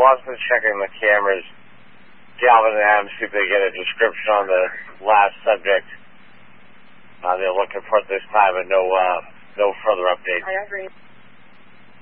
Boston's checking the cameras. Galvin and Adams, see if they get a description on the last subject. They're looking for it this time, and no further updates. I agree.